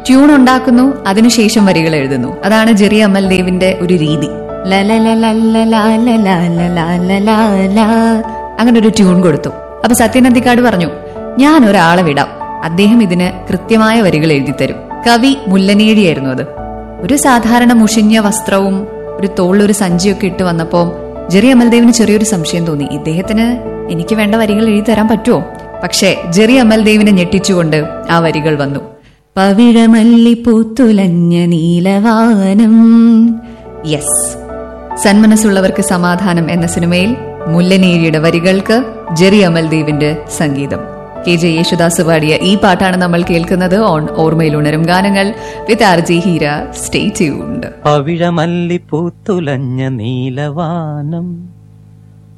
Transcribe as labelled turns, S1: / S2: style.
S1: Tune ഉണ്ടാക്കുന്നു, അതിനുശേഷം വരികൾ എഴുതുന്നു. അതാണ് ജെറി അമൽദേവിന്റെ ഒരു രീതി. അങ്ങനെ ഒരു ട്യൂൺ കൊടുത്തു. അപ്പൊ സത്യൻ അന്തിക്കാട് പറഞ്ഞു, ഞാൻ ഒരാളെ വിടാം, അദ്ദേഹം ഇതിന് കൃത്യമായ വരികൾ എഴുതിത്തരും. കവി മുല്ലനേഴിയായിരുന്നു അത്. ഒരു സാധാരണ മുഷിഞ്ഞ വസ്ത്രവും ഒരു തോളിലൊരു സഞ്ചിയൊക്കെ ഇട്ട് വന്നപ്പോ ജെറി അമൽദേവിന് ചെറിയൊരു സംശയം തോന്നി, ഇദ്ദേഹത്തിന് എനിക്ക് വേണ്ട വരികൾ എഴുതി തരാൻ പറ്റുമോ? പക്ഷേ ജെറി അമൽദേവിനെ ഞെട്ടിച്ചുകൊണ്ട് ആ വരികൾ വന്നു. പവിഴമല്ലിപ്പൂത്തുലഞ്ഞ നീലവാനം. യെസ്, സന്മനസ്സുള്ളവർക്ക് സമാധാനം എന്ന സിനിമയിൽ മുല്ലനേരിയുടെ വരികൾക്ക് ജെറി അമൽദേവിന്റെ സംഗീതം. KJ യേശുദാസ് പാടിയ ഈ പാട്ടാണ് നമ്മൾ കേൾക്കുന്നത് ഓൺ ഓർമ്മയിൽ ഉണരും ഗാനങ്ങൾ വിത്ത് RJ ഹീര. Stay tuned.
S2: പവിഴമല്ലിപ്പൂത്തുലഞ്ഞ നീലവാനം